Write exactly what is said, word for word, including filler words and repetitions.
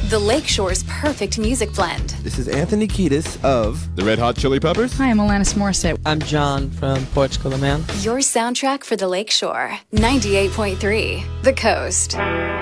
The Lakeshore's perfect music blend. This is Anthony Kiedis of the Red Hot Chili Peppers. Hi, I'm Alanis Morissette. I'm John from Portugal the Man. Your soundtrack for the Lakeshore. ninety-eight point three The Coast.